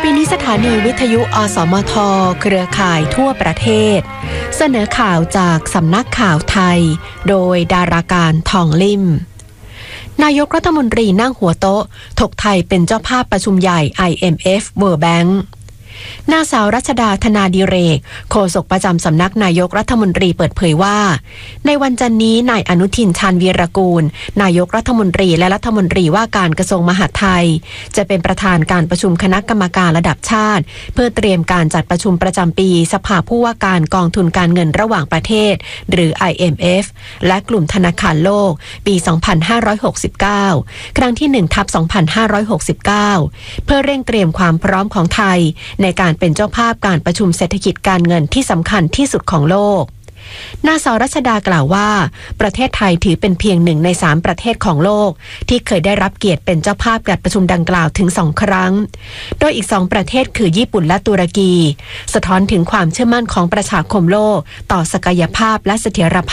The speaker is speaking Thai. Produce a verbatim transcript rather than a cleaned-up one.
ปีนี้สถานีวิทยุอสมทเครือข่ายทั่วประเทศเสนอข่าวจากสำนักข่าวไทยโดยดาราการทองลิ่มนายกรัฐมนตรีนั่งหัวโต๊ะถกไทยเป็นเจ้าภาพประชุมใหญ่ ไอ เอ็ม เอฟ World Bank นางสาวรัชดาธนาดิเรกโฆษกประจำสำนักนายกรัฐมนตรีเปิดเผยว่าในวันจันทร์นี้นายอนุทินชาญวีรกูลนายกรัฐมนตรีและรัฐมนตรีว่าการกระทรวงมหาดไทยจะเป็นประธานการประชุมคณะกรรมการระดับชาติเพื่อเตรียมการจัดประชุมประจำปีสภาผู้ว่าการกองทุนการเงินระหว่างประเทศหรือ ไอ เอ็ม เอฟ และกลุ่มธนาคารโลกปี สองพันห้าร้อยหกสิบเก้า ครั้งที่ หนึ่งทับสองพันห้าร้อยหกสิบเก้า เพื่อเร่งเตรียมความพร้อมของไทยในการเป็นเจ้าภาพการประชุมเศรษฐกิจการเงินที่สำคัญที่สุดของโลกนางสาวรัชดากล่าวว่าประเทศไทยถือเป็นเพียงหนึ่งในสามประเทศของโลกที่เคยได้รับเกียรติเป็นเจ้าภาพจัดประชุมดังกล่าวถึงสองครั้งโดยอีกสองประเทศคือญี่ปุ่นและตุรกีสะท้อนถึงความเชื่อมั่นของประชาคมโลกต่อศักยภาพและเสถียรภาพ